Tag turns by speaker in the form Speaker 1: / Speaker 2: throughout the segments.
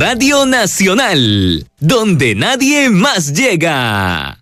Speaker 1: Radio Nacional, donde nadie más llega.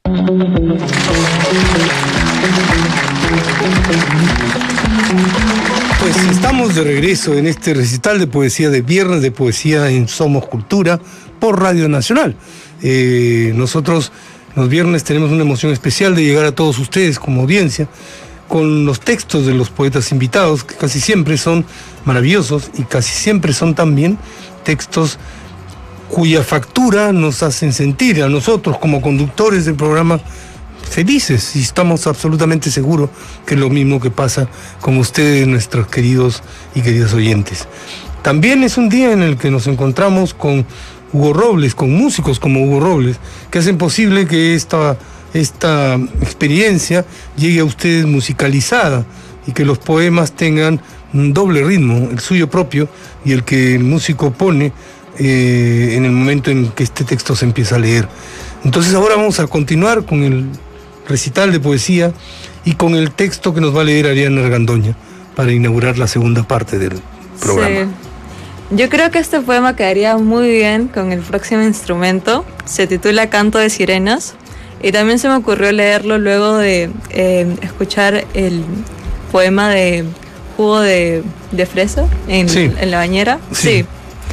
Speaker 2: Pues estamos de regreso en este recital de poesía de viernes, de poesía en Somos Cultura, por Radio Nacional. Nosotros los viernes tenemos una emoción especial de llegar a todos ustedes como audiencia, con los textos de los poetas invitados, que casi siempre son maravillosos y casi siempre son también textos cuya factura nos hacen sentir a nosotros como conductores del programa felices, y estamos absolutamente seguros que es lo mismo que pasa con ustedes, nuestros queridos y queridas oyentes. También es un día en el que nos encontramos con Hugo Robles, con músicos como Hugo Robles, que hacen posible que esta experiencia llegue a ustedes musicalizada y que los poemas tengan un doble ritmo, el suyo propio y el que el músico pone en el momento en que este texto se empieza a leer. Entonces ahora vamos a continuar con el recital de poesía y con el texto que nos va a leer Ariana Argandoña para inaugurar la segunda parte del programa.
Speaker 3: Sí. Yo creo que este poema quedaría muy bien con el próximo instrumento. Se titula Canto de Sirenas. Y también se me ocurrió leerlo luego de escuchar el poema de Jugo de Fresa en la bañera. Sí.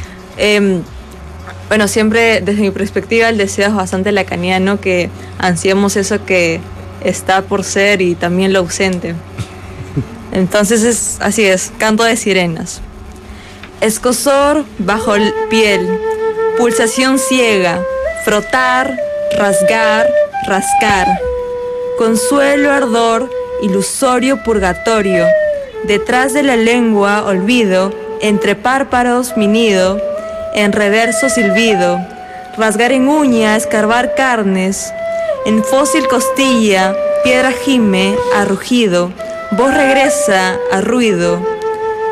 Speaker 3: Bueno, siempre desde mi perspectiva el deseo es bastante lacaniano, que ansiamos eso que está por ser y también lo ausente. Entonces así es, Canto de Sirenas. Escozor bajo piel, pulsación ciega, frotar, rasgar, rascar, consuelo, ardor, ilusorio purgatorio, detrás de la lengua olvido, entre párpados mi nido, en reverso silbido, rasgar en uña, escarbar carnes, en fósil costilla, piedra gime, a rugido, voz regresa a ruido,